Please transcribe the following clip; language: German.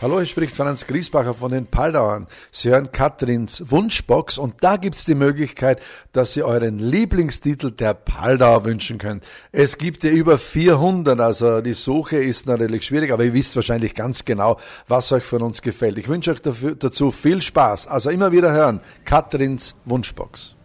Hallo, hier spricht Franz Griesbacher von den Paldauern. Sie hören Katrins Wunschbox und da gibt's die Möglichkeit, dass Sie euren Lieblingstitel der Paldauer wünschen könnt. Es gibt ja über 400, also die Suche ist natürlich schwierig, aber ihr wisst wahrscheinlich ganz genau, was euch von uns gefällt. Ich wünsche euch dazu viel Spaß. Also immer wieder hören, Katrins Wunschbox.